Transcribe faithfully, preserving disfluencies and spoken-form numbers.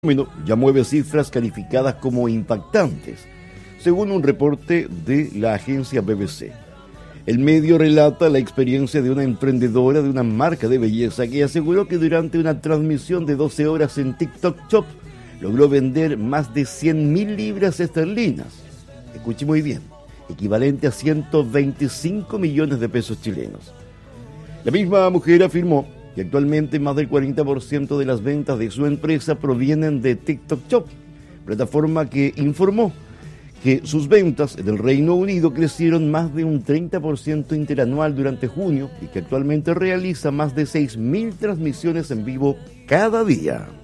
fenómeno ya mueve cifras calificadas como impactantes, según un reporte de la agencia B B C. El medio relata la experiencia de una emprendedora de una marca de belleza que aseguró que durante una transmisión de doce horas en TikTok Shop logró vender más de cien mil libras esterlinas. Escuche muy bien, equivalente a ciento veinticinco millones de pesos chilenos. La misma mujer afirmó que actualmente más del cuarenta por ciento de las ventas de su empresa provienen de TikTok Shop, plataforma que informó que sus ventas en el Reino Unido crecieron más de un treinta por ciento interanual durante junio y que actualmente realiza más de seis mil transmisiones en vivo cada día.